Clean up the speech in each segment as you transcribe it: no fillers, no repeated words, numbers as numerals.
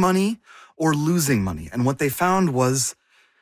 money or losing money. And what they found was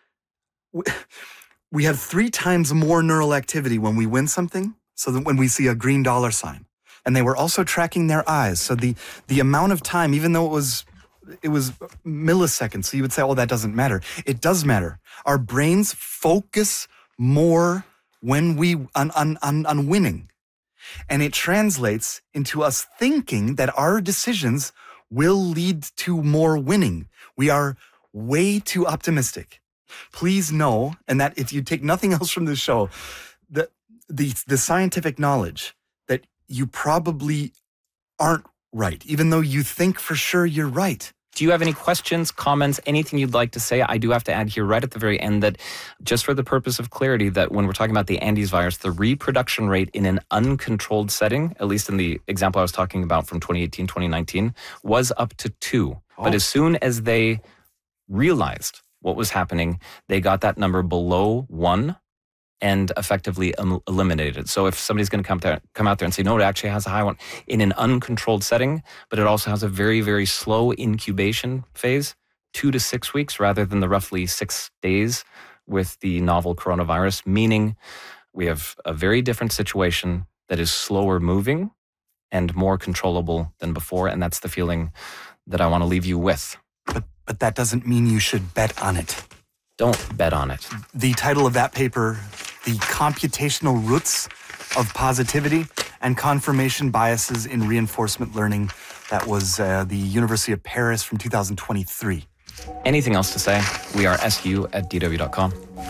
we have 3 times more neural activity when we win something, so that when we see a green dollar sign. And they were also tracking their eyes. So the amount of time, even though it was milliseconds, so you would say, oh, that doesn't matter. It does matter. Our brains focus more when on winning. And it translates into us thinking that our decisions will lead to more winning. We are way too optimistic. Please know, and that if you take nothing else from this show, the scientific knowledge that you probably aren't right, even though you think for sure you're right. Do you have any questions, comments, anything you'd like to say? I do have to add here right at the very end that just for the purpose of clarity, that when we're talking about the Andes virus, the reproduction rate in an uncontrolled setting, at least in the example I was talking about from 2018, 2019, was up to 2. Oh. But as soon as they realized what was happening, they got that number below 1 and effectively eliminated it. So if somebody's going to come out there and say, no, it actually has a high one in an uncontrolled setting, but it also has a very, very slow incubation phase, 2 to 6 weeks rather than the roughly 6 days with the novel coronavirus, meaning we have a very different situation that is slower moving and more controllable than before. And that's the feeling that I want to leave you with. But that doesn't mean you should bet on it. Don't bet on it. The title of that paper, The Computational Roots of Positivity and Confirmation Biases in Reinforcement Learning. That was the University of Paris from 2023. Anything else to say? We are su@dw.com.